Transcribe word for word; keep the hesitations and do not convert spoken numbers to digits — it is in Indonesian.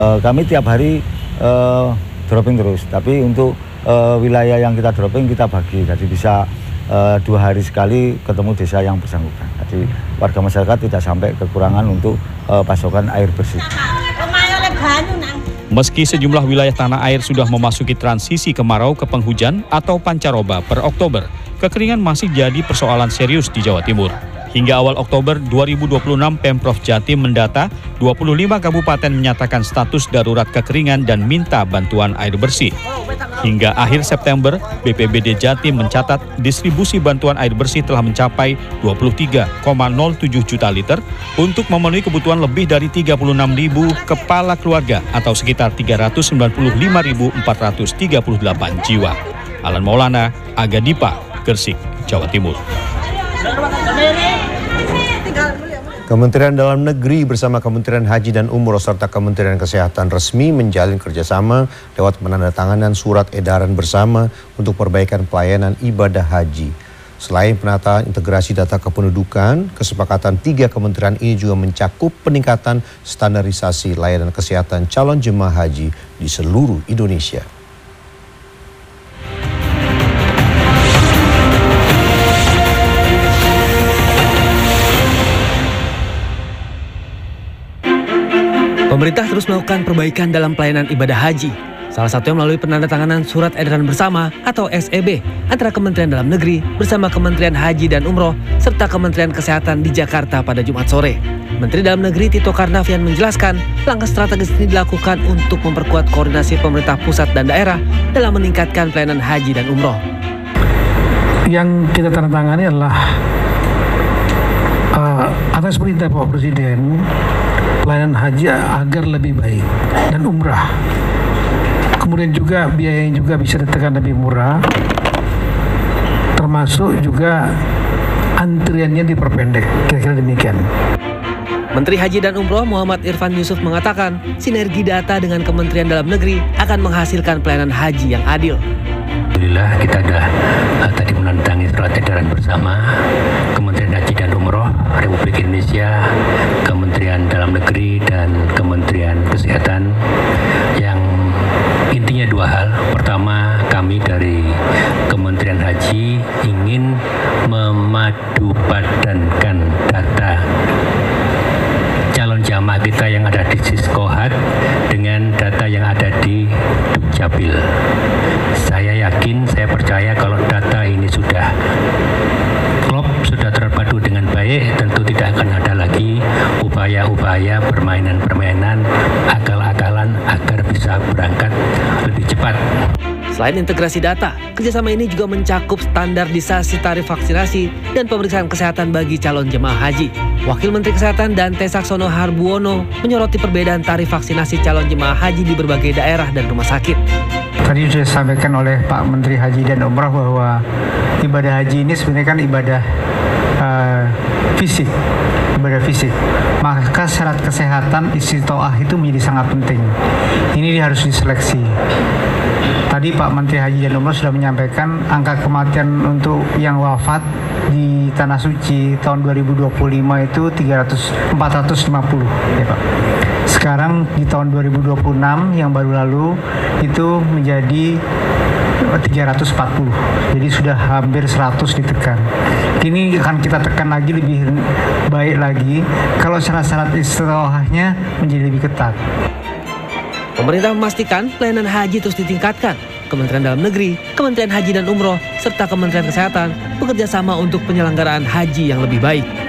Uh, kami tiap hari uh, dropping terus, tapi untuk uh, wilayah yang kita dropping kita bagi, jadi bisa uh, dua hari sekali ketemu desa yang bersangkutan. Jadi warga masyarakat tidak sampai kekurangan untuk uh, pasokan air bersih. Meski sejumlah wilayah tanah air sudah memasuki transisi kemarau ke penghujan atau pancaroba per Oktober, kekeringan masih jadi persoalan serius di Jawa Timur. Hingga awal Oktober dua ribu dua puluh enam, Pemprov Jatim mendata dua puluh lima kabupaten menyatakan status darurat kekeringan dan minta bantuan air bersih. Hingga akhir September, B P B D Jatim mencatat distribusi bantuan air bersih telah mencapai dua puluh tiga koma nol tujuh juta liter untuk memenuhi kebutuhan lebih dari tiga puluh enam ribu kepala keluarga atau sekitar tiga ratus sembilan puluh lima ribu empat ratus tiga puluh delapan jiwa. Alan Maulana, Aga Dipa, Gresik, Jawa Timur. Kementerian Dalam Negeri bersama Kementerian Haji dan Umroh serta Kementerian Kesehatan resmi menjalin kerjasama lewat penandatanganan surat edaran bersama untuk perbaikan pelayanan ibadah haji. Selain penataan integrasi data kependudukan, kesepakatan tiga kementerian ini juga mencakup peningkatan standarisasi layanan kesehatan calon jemaah haji di seluruh Indonesia. Pemerintah terus melakukan perbaikan dalam pelayanan ibadah haji. Salah satunya melalui penandatanganan Surat Edaran Bersama atau S E B antara Kementerian Dalam Negeri bersama Kementerian Haji dan Umroh serta Kementerian Kesehatan di Jakarta pada Jumat sore. Menteri Dalam Negeri Tito Karnavian menjelaskan langkah strategis ini dilakukan untuk memperkuat koordinasi pemerintah pusat dan daerah dalam meningkatkan pelayanan haji dan umroh. Yang kita tandatangani adalah uh, atas perintah Pak Presiden, pelayanan haji agar lebih baik dan umrah. Kemudian juga biayanya juga bisa ditekan lebih murah, termasuk juga antriannya diperpendek, kira-kira demikian. Menteri Haji dan Umroh Muhammad Irfan Yusuf mengatakan sinergi data dengan Kementerian Dalam Negeri akan menghasilkan pelayanan haji yang adil. Alhamdulillah kita sudah uh, tadi menandatangani surat edaran bersama Kementerian Haji dan Umroh Republik Indonesia, Kementerian Dalam Negeri dan Kementerian Kesehatan yang intinya dua hal. Pertama, kami dari Kementerian Haji ingin memadupadankan data calon jamaah kita yang ada di Siskohat dengan data yang ada di Dukcapil. Saya yakin, saya percaya kalau data ini sudah klop, sudah terpadu dengan baik, tentu tidak akan ada lagi upaya-upaya permainan-permainan akal-akalan agar bisa berangkat lebih cepat. Selain integrasi data, kerjasama ini juga mencakup standarisasi tarif vaksinasi dan pemeriksaan kesehatan bagi calon jemaah haji. Wakil Menteri Kesehatan Dante Saxono Harbuono menyoroti perbedaan tarif vaksinasi calon jemaah haji di berbagai daerah dan rumah sakit. Tadi sudah disampaikan oleh Pak Menteri Haji dan Umroh bahwa ibadah haji ini sebenarnya kan ibadah uh, fisik, ibadah fisik. Maka syarat kesehatan istitoah itu menjadi sangat penting. Ini harus diseleksi. Tadi Pak Menteri Haji dan Umroh sudah menyampaikan angka kematian untuk yang wafat di Tanah Suci tahun dua ribu dua puluh lima itu empat ratus lima puluh, ya Pak. Sekarang di tahun dua ribu dua puluh enam yang baru lalu itu menjadi tiga ratus empat puluh. Jadi sudah hampir seratus ditekan. Ini akan kita tekan lagi lebih baik lagi kalau syarat-syarat istirahatnya menjadi lebih ketat. Pemerintah memastikan pelayanan haji terus ditingkatkan. Kementerian Dalam Negeri, Kementerian Haji dan Umroh, serta Kementerian Kesehatan bekerja sama untuk penyelenggaraan haji yang lebih baik.